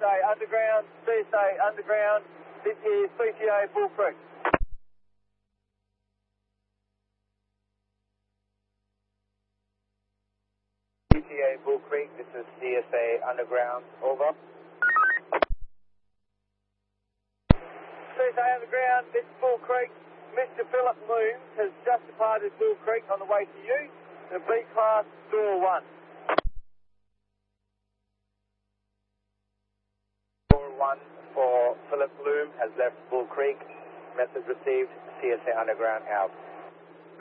CSA Underground, this is PTA Bull Creek. PTA Bull Creek, this is CSA Underground, over. CSA Underground, this is Bull Creek. Mr. Philip Looms has just departed Bull Creek on the way to you, the B-Class Door 1. Door 1 for Philip Loom has left Bull Creek. Message received, CSA Underground out.